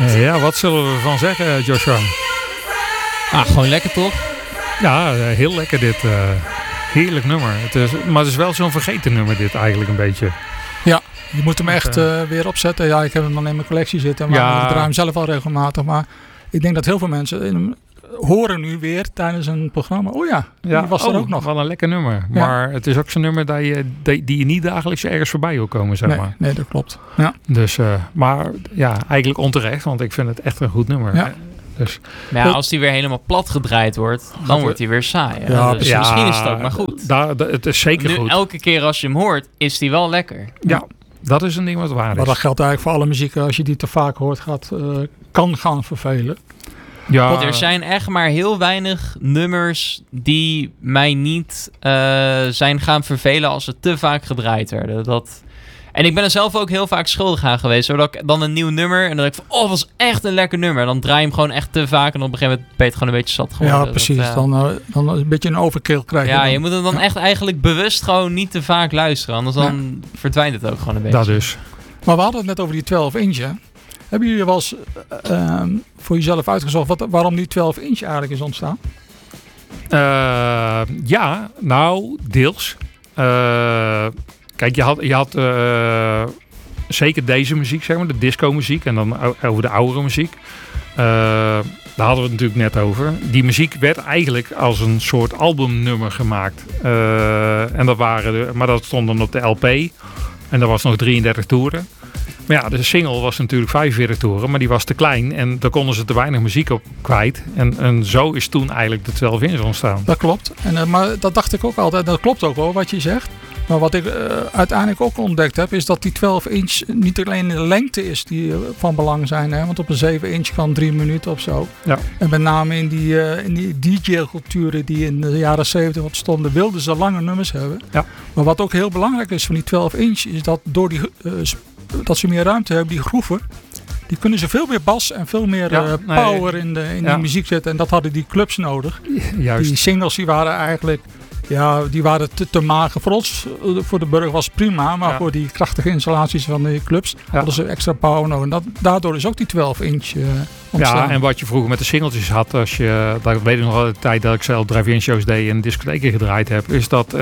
Ja, wat zullen we ervan zeggen, Joshua? Gewoon lekker toch? Ja, heel lekker dit. Heerlijk nummer. Maar het is wel zo'n vergeten nummer dit eigenlijk een beetje. Ja, je moet hem echt weer opzetten. Ja, ik heb hem dan in mijn collectie zitten. Maar ik draai hem zelf al regelmatig. Maar ik denk dat heel veel mensen horen nu weer tijdens een programma. Oh ja, die was er ook nog. Wel een lekker nummer. Ja. Maar het is ook zo'n nummer die je niet dagelijks ergens voorbij wil komen, zeg maar. Nee, dat klopt. Ja. Dus, maar ja, eigenlijk onterecht. Want ik vind het echt een goed nummer. Ja. Dus, maar ja, als die weer helemaal plat gedraaid wordt, dan wordt hij weer saai. Hè? Ja, dus misschien is het ook maar goed. Het is zeker nu, goed. Elke keer als je hem hoort, is die wel lekker. Ja, dat is een ding wat waar is. Maar dat geldt eigenlijk voor alle muziek. Als je die te vaak hoort, kan gaan vervelen. Ja. Want er zijn echt maar heel weinig nummers die mij niet zijn gaan vervelen als ze te vaak gedraaid werden. En ik ben er zelf ook heel vaak schuldig aan geweest. Zodat ik dan een nieuw nummer en dan denk ik van, dat was echt een lekker nummer. Dan draai je hem gewoon echt te vaak en op een gegeven moment ben je het gewoon een beetje zat geworden. Ja, precies. Dan een beetje een overkill krijgen. Ja, je moet hem dan echt eigenlijk bewust gewoon niet te vaak luisteren. Anders dan verdwijnt het ook gewoon een beetje. Dat dus. Maar we hadden het net over die 12 inch, hè? Hebben jullie wel eens voor jezelf uitgezocht waarom die 12 inch eigenlijk is ontstaan? Ja, nou, deels. Kijk, je had zeker deze muziek, zeg maar, de disco muziek en dan over de oudere muziek. Daar hadden we het natuurlijk net over. Die muziek werd eigenlijk als een soort albumnummer gemaakt. En maar dat stond dan op de LP. En dat was nog 33 toeren. Maar ja, de single was natuurlijk 45 toeren, maar die was te klein. En daar konden ze te weinig muziek op kwijt. En zo is toen eigenlijk de 12 inch ontstaan. Dat klopt. Maar dat dacht ik ook altijd. Dat klopt ook wel wat je zegt. Maar wat ik uiteindelijk ook ontdekt heb, is dat die 12 inch niet alleen de lengte is die van belang zijn. Hè? Want op een 7 inch kan 3 minuten of zo. Ja. En met name in die DJ-culturen die in de jaren 70 ontstonden, wilden ze lange nummers hebben. Ja. Maar wat ook heel belangrijk is van die 12 inch, is dat door dat ze meer ruimte hebben, die groeven, die kunnen ze veel meer bas en veel meer power in die muziek zetten. En dat hadden die clubs nodig. Juist. Die singles die waren eigenlijk... Ja, die waren te mager. Voor ons, voor de burger was het prima. Maar voor die krachtige installaties van de clubs hadden ze extra power nodig. En daardoor is ook die 12 inch ontstaan. Ja, en wat je vroeger met de singeltjes had. Dat weet ik nog wel de tijd dat ik zelf drive-in shows deed en discotheken gedraaid heb. Is dat...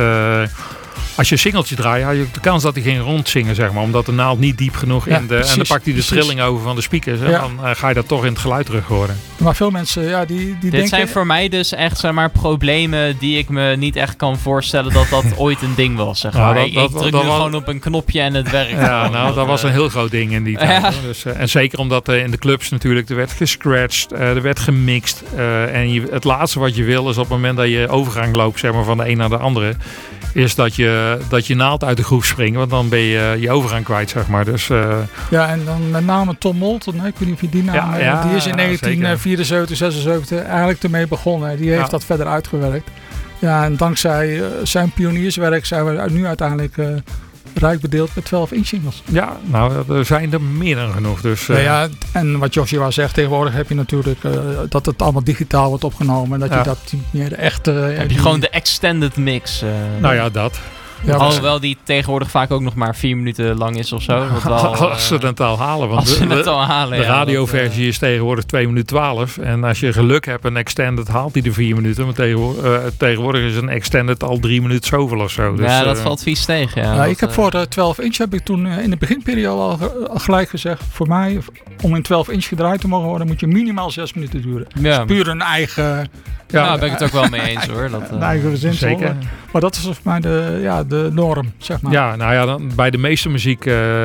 als je een singeltje draait, had je de kans dat hij ging rondzingen, zeg maar. Omdat de naald niet diep genoeg in de... Precies, en dan pakt hij de trilling over van de speakers. En dan ga je dat toch in het geluid terug horen. Maar veel mensen, die denken... Dit zijn voor mij dus echt, zeg maar, problemen die ik me niet echt kan voorstellen dat ooit een ding was, zeg maar. Ik druk nu gewoon op een knopje en het werkt. Ja, nou, dat was een heel groot ding in die tijd. Ja. Dus, en zeker omdat in de clubs natuurlijk, er werd gescratcht, er werd gemixt. En het laatste wat je wil is op het moment dat je overgang loopt, zeg maar, van de een naar de andere... is dat je naald uit de groef springt. Want dan ben je je overgang kwijt, zeg maar. Dus, ja, en dan met name Tom Moulton. Ik weet niet of je die naam... die is in 1974, 76 eigenlijk ermee begonnen. Die heeft dat verder uitgewerkt. Ja, en dankzij zijn pionierswerk zijn we nu uiteindelijk... rijk bedeeld met 12 inch singles. Ja, nou, er zijn er meer dan genoeg. Dus, en wat Joshua zegt, tegenwoordig heb je natuurlijk dat het allemaal digitaal wordt opgenomen. En dat je dat niet meer de echte... heb je gewoon de extended mix. Nou ja, dat. Ja, alhoewel die tegenwoordig vaak ook nog maar 4 minuten lang is of zo. Als ze het al halen. Want de radioversie is tegenwoordig 2 minuten 12. En als je geluk hebt, een extended haalt die de 4 minuten. Maar tegenwoordig is een extended al 3 minuten zoveel of zo. Dus, ja, dat valt vies tegen. Ja, ik heb voor 12 inch heb ik toen in de beginperiode al gelijk gezegd. Voor mij, om in 12 inch gedraaid te mogen worden, moet je minimaal 6 minuten duren. Ja. Dat is puur een eigen... Ja, daar ben ik het ook wel mee eens hoor. Een eigen verzinsel. Zeker. Maar dat is voor mij de norm, zeg maar. Ja, nou ja, dan bij de meeste muziek...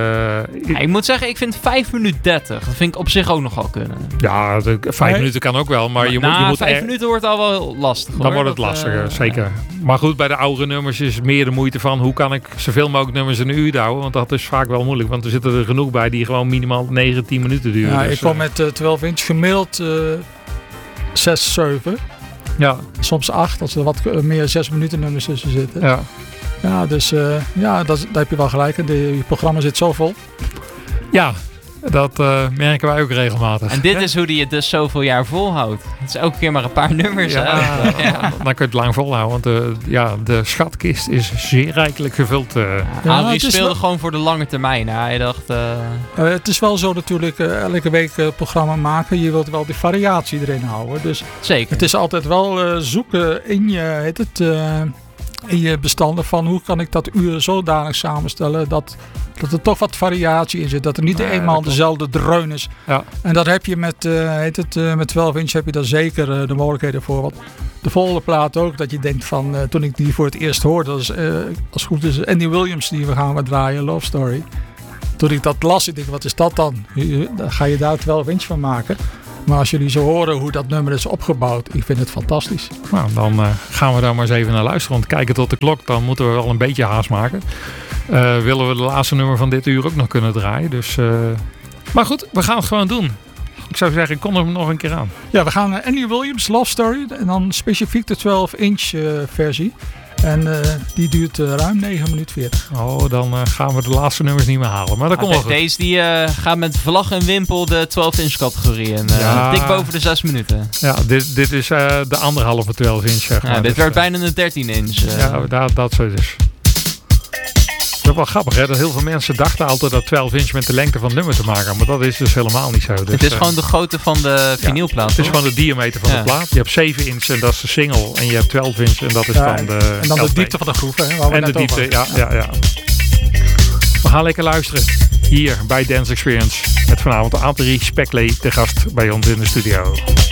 ik moet zeggen, ik vind 5 minuten 30. Dat vind ik op zich ook nog wel kunnen. Ja, 5 minuten kan ook wel, maar je moet 5 minuten wordt al wel lastig. Dan wordt het lastiger, zeker. Maar goed, bij de oudere nummers is het meer de moeite van... hoe kan ik zoveel mogelijk nummers in een uur houden? Want dat is vaak wel moeilijk. Want er zitten er genoeg bij die gewoon minimaal 9, 10 minuten duren. Ja, dus, ik kwam met 12 inch gemiddeld 6, 7... Ja. Soms 8, als er wat meer 6 minuten nummers tussen zitten. Ja. Ja, dus daar heb je wel gelijk. Je programma zit zo vol. Ja, Dat merken wij ook regelmatig. En dit is hoe die het dus zoveel jaar volhoudt. Het is elke keer maar een paar nummers. Ja, hè? dan kun je het lang volhouden. Want de schatkist is zeer rijkelijk gevuld. Arie speelde gewoon voor de lange termijn. Hij dacht... het is wel zo natuurlijk, elke week programma maken. Je wilt wel die variatie erin houden. Dus Zeker. het is altijd wel zoeken in je, in je bestanden van hoe kan ik dat uur zodanig samenstellen dat er toch wat variatie in zit. Dat er niet eenmaal dezelfde dreun is. Ja. En dat heb je met 12 inch heb je daar zeker de mogelijkheden voor. Want de volgende plaat ook, dat je denkt van toen ik die voor het eerst hoorde, dat is als het goed is Andy Williams die we gaan draaien, Love Story. Toen ik dat las, ik denk wat is dat dan? Dan ga je daar 12 inch van maken. Maar als jullie zo horen hoe dat nummer is opgebouwd, ik vind het fantastisch. Nou, dan gaan we daar maar eens even naar luisteren. Want kijken tot de klok, dan moeten we wel een beetje haast maken. Willen we de laatste nummer van dit uur ook nog kunnen draaien. Dus, maar goed, we gaan het gewoon doen. Ik zou zeggen, ik kon hem nog een keer aan. Ja, we gaan Andy Williams, Love Story. En dan specifiek de 12 inch versie. En die duurt ruim 9 minuten 40. Oh, dan gaan we de laatste nummers niet meer halen. Maar dat komt wel goed. Deze die, gaat met vlag en wimpel de 12 inch categorie in. Dik boven de 6 minuten. Ja, dit is de anderhalve 12 inch. Zeg maar. Dit werd bijna een 13 inch. Ja, dat zo dus. Dat is wel grappig, hè? Dat heel veel mensen dachten altijd dat 12 inch met de lengte van het nummer te maken had. Maar dat is dus helemaal niet zo. Dus, het is gewoon de grootte van de vinylplaat. Het is gewoon de diameter van de plaat. Je hebt 7 inch en dat is de single. En je hebt 12 inch en dat is dan de En dan LP. de diepte van de groef. Hè, en de diepte, ja. We gaan lekker luisteren. Hier bij Dance Experience. Met vanavond Anthony Speckley te gast bij ons in de studio.